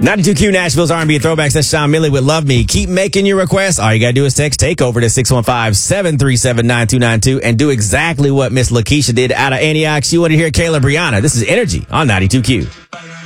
92Q Nashville's R&B Throwbacks. That's Sean Milley with Love Me. Keep making your requests. All you got to do is text TakeOver to 615-737-9292 and do exactly what Miss Lakeisha did out of Antioch. She wanted to hear Kayla Brianna. This is Energy on 92Q.